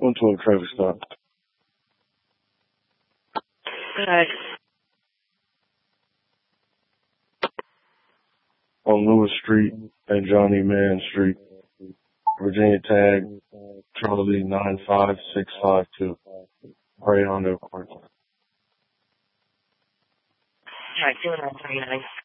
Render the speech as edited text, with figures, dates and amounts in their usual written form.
112 traffic stop. Alright. On Lewis Street and Johnny Mann Street. Virginia tag Charlie 95652. Pray on the court. Alright, 2939.